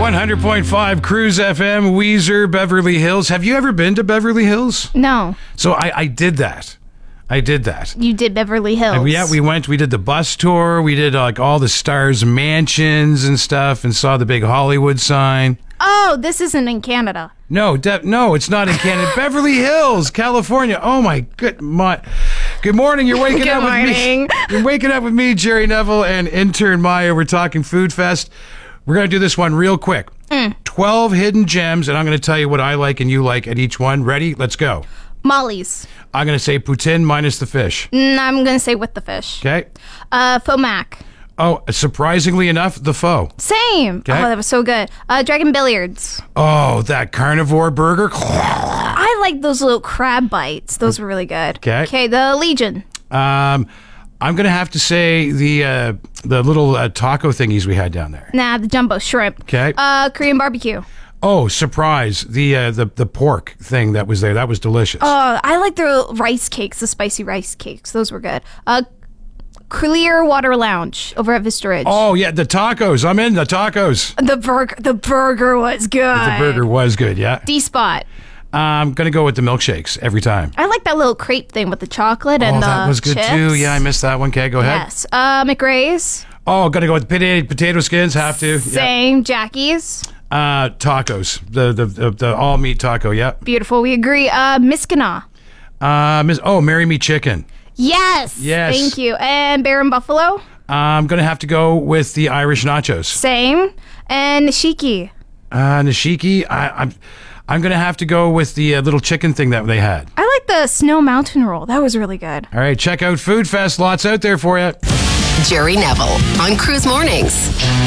100.5 Cruise FM, Weezer, Beverly Hills. Have you ever been to Beverly Hills? No. So I did that. You did Beverly Hills. And yeah, we did the bus tour. We did like all the stars' mansions and stuff and saw the big Hollywood sign. Oh, this isn't in Canada. No, no, it's not in Canada. Beverly Hills, California. Oh my good morning. You're waking up with me. You're waking up with me, Jerry Neville, and intern Maya. We're talking Food Fest. We're going to do this one real quick. 12 hidden gems, and I'm going to tell you what I like and you like at each one. Ready? Let's go. Molly's. I'm going to say poutine minus the fish. I'm going to say with the fish. Okay. Faux mac. Oh, surprisingly enough, the pho. Same. Okay. Oh, that was so good. Dragon Billiards. Oh, that carnivore burger. I like those little crab bites. Those were really good. Okay, the Legion. I'm going to have to say the little taco thingies we had down there. Nah, the jumbo shrimp. Okay. Korean barbecue. Oh, surprise. The pork thing that was there. That was delicious. I like the rice cakes, the spicy rice cakes. Those were good. Clear Water Lounge over at Vista Ridge. Oh, yeah, the tacos. I'm in the tacos. The burger was good. The burger was good, yeah. D-Spot. I'm going to go with the milkshakes every time. I like that little crepe thing with the chocolate and the that was good chips. too. Yeah, I missed that one. Okay, go ahead. Yes. McRae's. Oh, got to go with potato skins. Have to. Same. Jackie's. Tacos. The all meat taco. Yep. Beautiful. We agree. Miskina. Marry Me Chicken. Yes. Thank you. And Bear and Buffalo. I'm going to have to go with the Irish nachos. Same. And Nishiki. Nishiki. I'm going to have to go with the little chicken thing that they had. I like the Snow Mountain Roll. That was really good. All right, check out Food Fest. Lots out there for you. Jerry Neville on Cruise Mornings.